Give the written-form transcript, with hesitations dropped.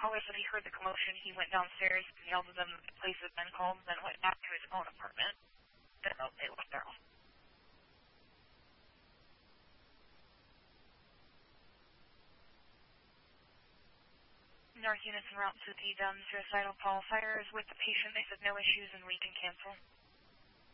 caller said he heard the commotion. He went downstairs and yelled at them that the police had been called, then went back to his own apartment. They left their own. North units en route to the done suicidal call. Fire is with the patient. They said no issues and we can cancel.